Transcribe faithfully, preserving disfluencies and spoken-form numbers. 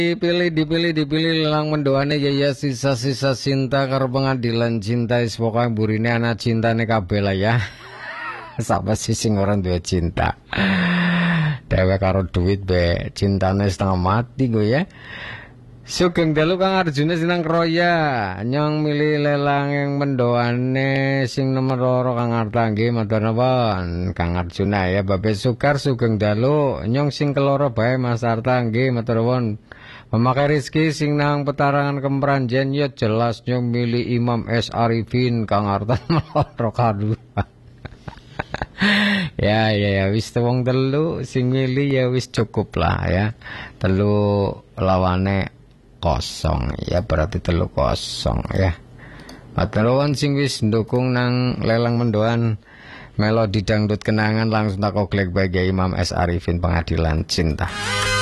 Dipilih, dipilih, dipilih lelang mendoane ya sisa-sisa cinta karo pengadilan cinta is pokoknya burine anak cintane kabeh lah ya. Sapa sih sing ora duwe cinta. Dewe karo duit be cintane setengah mati gue ya. Sugeng dalu Kang Arjuna Sinang Kroya nyong milih lelang yang mendoane sing nomor loro Kang Arta nggih matur nuwun Kang Arjuna ya babe sukar sugeng dalu nyong sing keloro bae Mas Arta nggih matur nuwun. Memakai rezeki sing nang petarangan Kemranjen ya jelas nyong milih Imam S. Arifin Kang Arta loro kadu. Ya ya ya wis wong telu sing milih ya wis cukup lah ya. Telu lawane kosong ya berarti telu kosong ya. Matur nuwun sing wis ndukung nang lelang mendoan melodi dangdut kenangan langsung tak klik bagi Imam S. Arifin Pengadilan Cinta.